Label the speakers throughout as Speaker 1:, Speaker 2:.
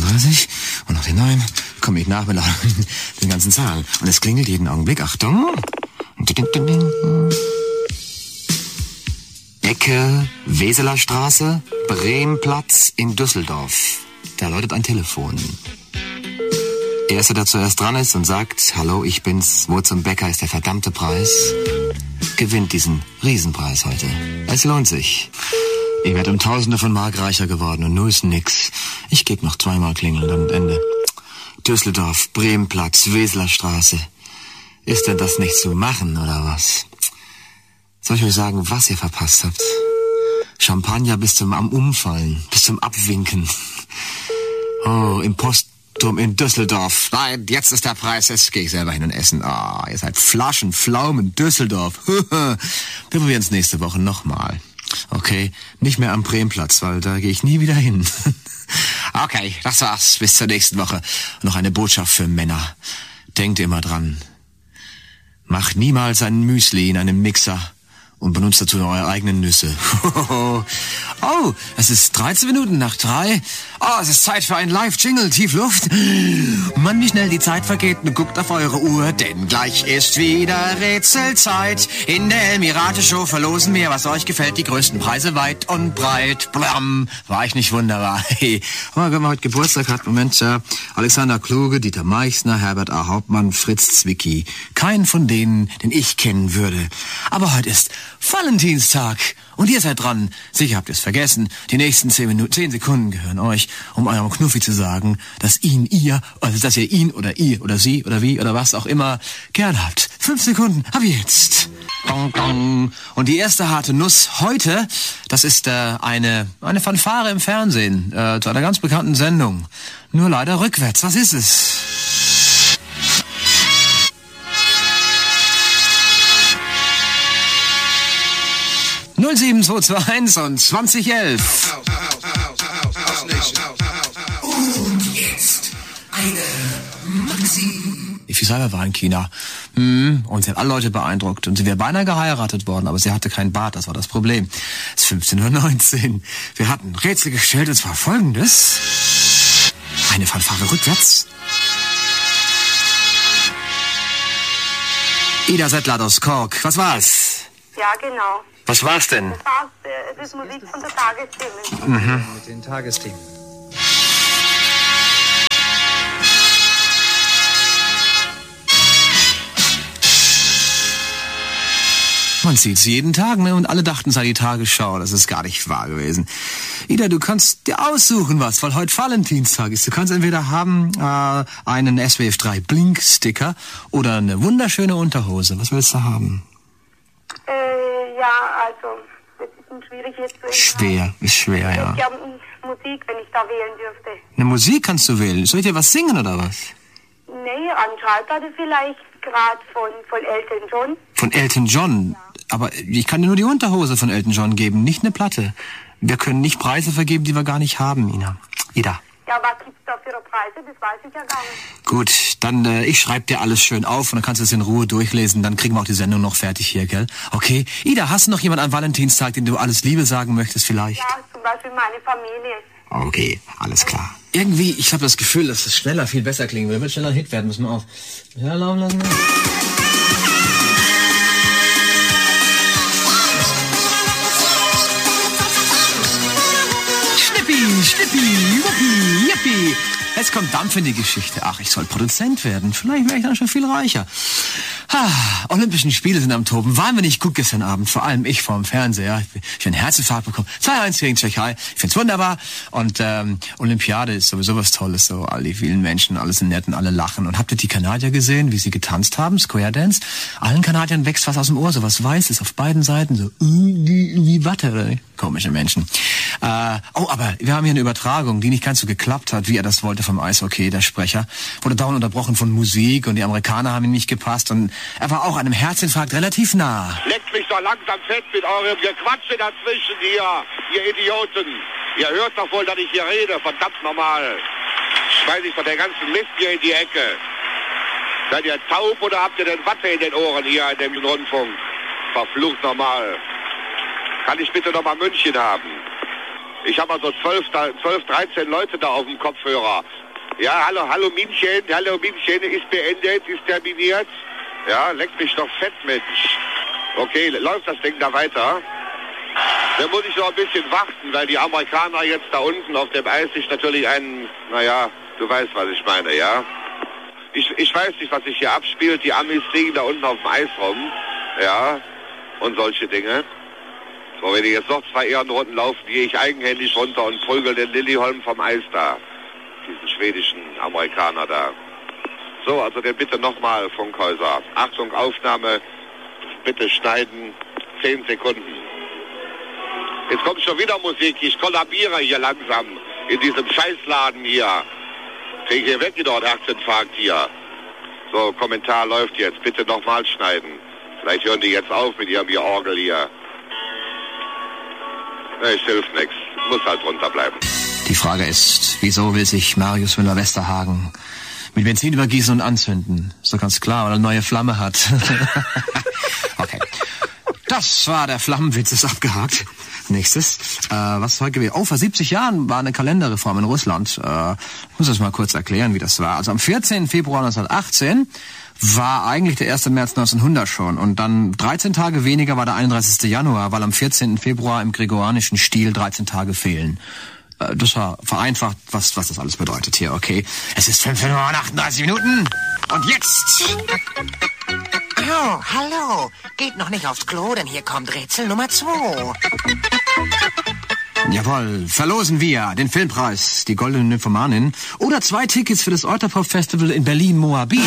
Speaker 1: 35 und nach den 9 komme ich nach mit den ganzen Zahlen. Und es klingelt jeden Augenblick. Achtung. Ecke Weseler Straße, Brehmplatz in Düsseldorf. Da läutet ein Telefon. Der Erste, der zuerst dran ist und sagt, hallo, ich bin's, wo zum Bäcker ist der verdammte Preis, gewinnt diesen Riesenpreis heute. Es lohnt sich. Ich werde um Tausende von Mark reicher geworden und nur ist nix. Ich gebe noch 2-mal klingeln, dann Ende. Düsseldorf, Brehmplatz, Weseler Straße. Ist denn das nicht zu machen, oder was? Soll ich euch sagen, was ihr verpasst habt? Champagner bis zum am Umfallen, bis zum Abwinken. Oh, im Postturm in Düsseldorf. Nein, jetzt ist der Preis, jetzt gehe ich selber hin und essen. Ah, ihr seid Flaschen, Pflaumen, Düsseldorf. Wir probieren es nächste Woche nochmal. Okay, nicht mehr am Brehmplatz, weil da gehe ich nie wieder hin. Okay, das war's. Bis zur nächsten Woche. Noch eine Botschaft für Männer. Denkt immer dran. Macht niemals ein Müsli in einem Mixer und benutzt dazu eure eigenen Nüsse. Oh, es ist 13 Minuten nach 3. Oh, es ist Zeit für ein Live-Jingle, Tiefluft. Mann, wie schnell die Zeit vergeht, und guckt auf eure Uhr, denn gleich ist wieder Rätselzeit. In der Elmirate-Show verlosen wir, was euch gefällt, die größten Preise weit und breit. Blam, war ich nicht wunderbar? Hey, wenn man heute Geburtstag hat, Moment, Alexander Kluge, Dieter Meichsner, Herbert A. Hauptmann, Fritz Zwicky. Kein von denen, den ich kennen würde. Aber heute ist Valentinstag. Und ihr seid dran. Sicher habt ihr es vergessen. Die nächsten 10 Sekunden gehören euch, um eurem Knuffi zu sagen, dass dass ihr ihn oder ihr oder sie oder wie oder was auch immer gern habt. 5 Sekunden, ab jetzt. Dong, dong. Und die erste harte Nuss heute, das ist eine Fanfare im Fernsehen, zu einer ganz bekannten Sendung. Nur leider rückwärts. Was ist es? (07221) und 2011. Und jetzt eine Maxi. Die Fisaiba war in China. Und sie hat alle Leute beeindruckt. Und sie wäre beinahe geheiratet worden, aber sie hatte keinen Bart, das war das Problem. Es ist 15:19 Uhr. Wir hatten Rätsel gestellt, und zwar folgendes. Eine Fanfare rückwärts. Ida Settler aus Kork. Was war's?
Speaker 2: Ja, genau.
Speaker 1: Was war's denn?
Speaker 2: Das ist Musik von der Tagesthemen.
Speaker 3: Mit den Tagesthemen.
Speaker 1: Man sieht sie jeden Tag, ne? Und alle dachten, es sei die Tagesschau. Das ist gar nicht wahr gewesen. Ida, du kannst dir aussuchen was, weil heute Valentinstag ist. Du kannst entweder haben einen SWF 3 Blink-Sticker oder eine wunderschöne Unterhose. Was willst du haben?
Speaker 2: Ja, also, das ist schwierig jetzt zu entscheiden.
Speaker 1: Ist schwer, ja.
Speaker 2: Ich habe Musik, wenn ich da wählen dürfte.
Speaker 1: Eine Musik kannst du wählen. Soll ich dir was singen oder was?
Speaker 2: Nee, an Schallplatte vielleicht gerade von Elton John.
Speaker 1: Von Elton John? Ja. Aber ich kann dir nur die Unterhose von Elton John geben, nicht eine Platte. Wir können nicht Preise vergeben, die wir gar nicht haben, Ida.
Speaker 2: Ja, was gibt's da für Preise? Das weiß ich ja gar nicht.
Speaker 1: Gut, dann ich schreibe dir alles schön auf und dann kannst du es in Ruhe durchlesen. Dann kriegen wir auch die Sendung noch fertig hier, gell? Okay. Ida, hast du noch jemanden am Valentinstag, den du alles Liebe sagen möchtest vielleicht?
Speaker 2: Ja, zum Beispiel meine Familie.
Speaker 1: Okay, alles klar. Irgendwie, ich habe das Gefühl, dass es schneller viel besser klingen würde. Wird schneller ein Hit werden, müssen wir auf. Ja, laufen lassen. Schnippi, wuppi, yippie. Jetzt kommt Dampf in die Geschichte. Ach, ich soll Produzent werden. Vielleicht wäre ich dann schon viel reicher. Olympischen Spiele sind am Toben. Waren wir nicht gut gestern Abend? Vor allem ich vorm Fernseher. Ich habe einen Herzinfarkt bekommen. 2-1 gegen Tschechei. Ich find's wunderbar. Und Olympiade ist sowieso was Tolles. So, all die vielen Menschen, alles sind nett und alle lachen. Und habt ihr die Kanadier gesehen, wie sie getanzt haben? Square Dance. Allen Kanadiern wächst was aus dem Ohr. So was Weißes auf beiden Seiten. So wie Watte. Oder? Komische Menschen. Aber wir haben hier eine Übertragung, die nicht ganz so geklappt hat, wie er das wollte vom Eishockey. Der Sprecher wurde dauernd unterbrochen von Musik und die Amerikaner haben ihm nicht gepasst. Und er war auch einem Herzinfarkt relativ nah.
Speaker 4: Leckt mich doch langsam fett mit eurem Gequatsche dazwischen hier, ihr Idioten. Ihr hört doch wohl, dass ich hier rede, verdammt normal. Schmeiß ich doch den ganzen Mist hier in die Ecke. Seid ihr taub oder habt ihr denn Watte in den Ohren hier in dem Rundfunk? Verflucht normal. Kann ich bitte noch mal München haben? Ich habe also 12, 13 Leute da auf dem Kopfhörer. Ja, hallo Minchen, ist beendet, ist terminiert. Ja, leck mich doch fett, Mensch. Okay, läuft das Ding da weiter? Da muss ich noch ein bisschen warten, weil die Amerikaner jetzt da unten auf dem Eis sich natürlich du weißt, was ich meine, ja? Ich weiß nicht, was sich hier abspielt. Die Amis liegen da unten auf dem Eis rum, ja, und solche Dinge. So, wenn die jetzt noch 2 Ehrenrunden laufen, gehe ich eigenhändig runter und prügel den Lilliholm vom Eis da. Diesen schwedischen Amerikaner da. So, also der bitte nochmal, Funkhäuser. Achtung, Aufnahme, bitte schneiden, 10 Sekunden. Jetzt kommt schon wieder Musik, ich kollabiere hier langsam in diesem Scheißladen hier. Krieg hier weg, dort Herzinfarkt hier. So, Kommentar läuft jetzt, bitte nochmal schneiden. Vielleicht hören die jetzt auf mit ihrem Orgel hier. Ich hilft nichts, muss halt drunter bleiben.
Speaker 1: Die Frage ist, wieso will sich Marius Müller-Westerhagen mit Benzin übergießen und anzünden? Ist doch ganz klar, weil er eine neue Flamme hat. Okay. Das war der Flammenwitz, ist abgehakt. Nächstes. Was ist heute gewesen? Oh, vor 70 Jahren war eine Kalenderreform in Russland. Ich muss das mal kurz erklären, wie das war. Also am 14. Februar 1918 war eigentlich der 1. März 1900 schon. Und dann 13 Tage weniger war der 31. Januar, weil am 14. Februar im gregorianischen Stil 13 Tage fehlen. Das war vereinfacht, was das alles bedeutet hier, okay? Es ist 5:38 Minuten. Und jetzt...
Speaker 3: Oh, hallo. Geht noch nicht aufs Klo, denn hier kommt Rätsel Nummer 2.
Speaker 1: Jawohl, verlosen wir den Filmpreis, die Goldene Nymphomanin oder 2 Tickets für das Euterpop Festival in Berlin-Moabit.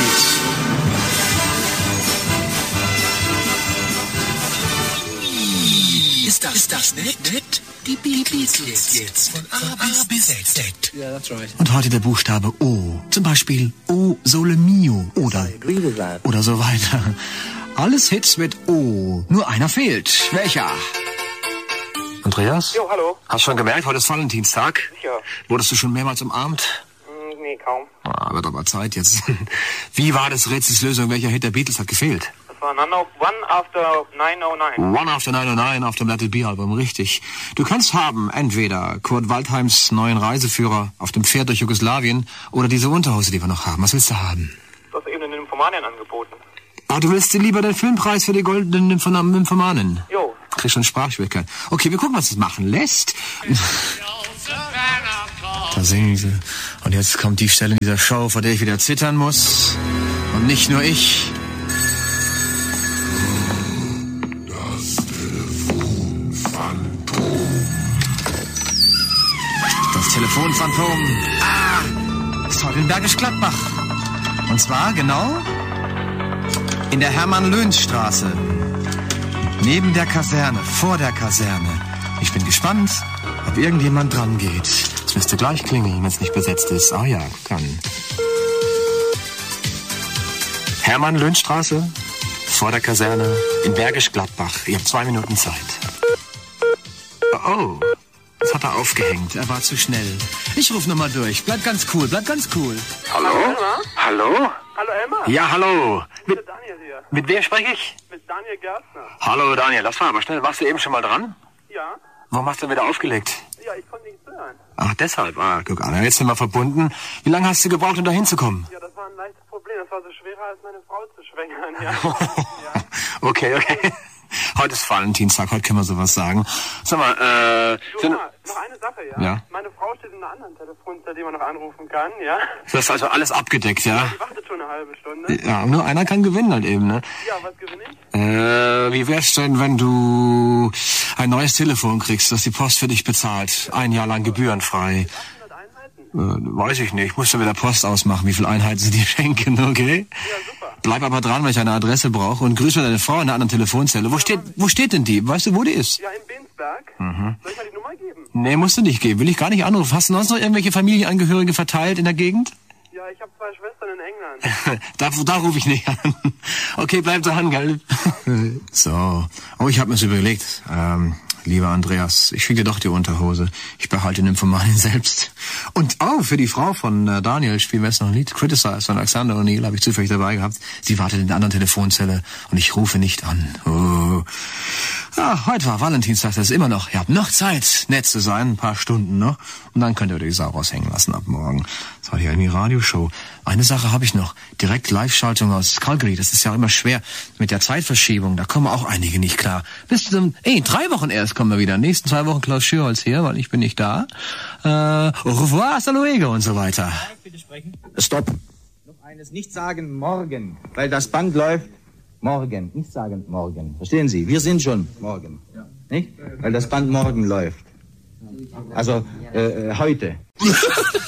Speaker 5: Ist das nett? Die Beatles jetzt von A bis Z.
Speaker 6: Yeah, that's right.
Speaker 1: Und heute der Buchstabe O. Zum Beispiel O Sole Mio oder so weiter. Alles Hits mit O. Nur einer fehlt. Welcher? Andreas?
Speaker 2: Jo, hallo.
Speaker 1: Hast schon gemerkt, heute ist Valentinstag?
Speaker 2: Sicher.
Speaker 1: Wurdest du schon mehrmals umarmt?
Speaker 2: Nee, kaum.
Speaker 1: Wird aber Zeit jetzt. Wie war das Rätselslösung? Welcher Hit der Beatles hat gefehlt?
Speaker 2: Das war One After 909.
Speaker 1: One After 909 auf dem Let It Be Album, richtig. Du kannst haben entweder Kurt Waldheims neuen Reiseführer auf dem Pferd durch Jugoslawien oder diese Unterhose, die wir noch haben. Was willst du haben?
Speaker 2: Du hast eben den Nymphomanien angeboten.
Speaker 1: Ah, du willst dir lieber den Filmpreis für die Goldenen Nymphomanen?
Speaker 2: Jo.
Speaker 1: Kriegst schon Sprachschwierigkeit. Okay, wir gucken, was es machen lässt. Da singen sie. Und jetzt kommt die Stelle in dieser Show, vor der ich wieder zittern muss. Und nicht nur ich. Das Telefonphantom. Ist heute in Bergisch Gladbach. Und zwar genau in der Hermann-Löns-Straße. Neben der Kaserne, vor der Kaserne. Ich bin gespannt, ob irgendjemand dran geht. Es müsste gleich klingeln, wenn es nicht besetzt ist. Ah ja, kann. Hermann-Löns-Straße, vor der Kaserne, in Bergisch Gladbach. Ihr habt 2 Minuten Zeit. Oh, jetzt hat er aufgehängt. Er war zu schnell. Ich rufe nochmal durch. Bleib ganz cool, bleib ganz cool.
Speaker 4: Hallo? Hallo?
Speaker 2: Hallo, Elmar.
Speaker 1: Ja, hallo.
Speaker 2: Mit Daniel hier.
Speaker 1: Mit wem spreche ich?
Speaker 2: Mit Daniel Gerstner.
Speaker 1: Hallo Daniel, das war aber schnell. Warst du eben schon mal dran?
Speaker 2: Ja.
Speaker 1: Warum hast du wieder aufgelegt?
Speaker 2: Ja, ich konnte nichts hören.
Speaker 1: Ach, deshalb. Guck an, jetzt sind wir verbunden. Wie lange hast du gebraucht, um da hinzukommen?
Speaker 2: Ja, das war ein leichtes Problem. Das war so schwerer, als meine Frau zu schwängern, ja. Ja.
Speaker 1: Okay. Heute ist Valentinstag, heute können wir sowas sagen. Sag mal,
Speaker 2: Du, noch eine Sache, ja?
Speaker 1: Ja.
Speaker 2: Meine Frau steht in einer anderen Telefonzelle, die man noch anrufen kann, ja?
Speaker 1: das ist also alles abgedeckt, ja?
Speaker 2: Die wartet schon eine halbe Stunde.
Speaker 1: Ja, nur einer kann gewinnen halt eben, ne?
Speaker 2: Ja, was gewinne ich?
Speaker 1: Wie wär's denn, wenn du ein neues Telefon kriegst, das die Post für dich bezahlt? 1 Jahr lang gebührenfrei.
Speaker 2: 800 Einheiten?
Speaker 1: Weiß ich nicht. Ich musste mit der Post ausmachen, wie viele Einheiten sie dir schenken, okay?
Speaker 2: Ja, super.
Speaker 1: Bleib aber dran, weil ich eine Adresse brauche und grüß mir deine Frau in einer anderen Telefonzelle. Wo steht denn die? Weißt du, wo die ist?
Speaker 2: Ja, in Bensberg. Soll ich mal die Nummer geben?
Speaker 1: Nee, musst du nicht geben. Will ich gar nicht anrufen. Hast du sonst noch irgendwelche Familienangehörige verteilt in der Gegend?
Speaker 2: Ja, ich habe 2 Schwestern in England.
Speaker 1: Da rufe ich nicht an. Okay, bleib dran, gell? So. Oh, ich habe mir's überlegt. Lieber Andreas, ich schicke dir doch die Unterhose. Ich behalte den Nymphomanin selbst. Und für die Frau von Daniel spielen wir jetzt noch ein Lied. Criticize von Alexander O'Neill habe ich zufällig dabei gehabt. Sie wartet in der anderen Telefonzelle und ich rufe nicht an. Oh. Ja, heute war Valentinstag, das ist immer noch. Ihr habt noch Zeit, nett zu sein, ein paar Stunden noch. Und dann könnt ihr die Sau raushängen lassen ab morgen. Das war hier irgendwie Radioshow. Eine Sache habe ich noch. Direkt Live-Schaltung aus Calgary. Das ist ja immer schwer mit der Zeitverschiebung. Da kommen auch einige nicht klar. Bis zum, 3 Wochen erst kommen wir wieder. Nächsten 2 Wochen Klaus Schürholz hier, weil ich bin nicht da. Au revoir, hasta luego und so weiter.
Speaker 6: Bitte sprechen.
Speaker 1: Stopp.
Speaker 6: Noch eines, nicht sagen morgen, weil das Band läuft morgen. Nicht sagen morgen. Verstehen Sie? Wir sind schon morgen. Ja. Nicht? Weil das Band morgen läuft. Also heute.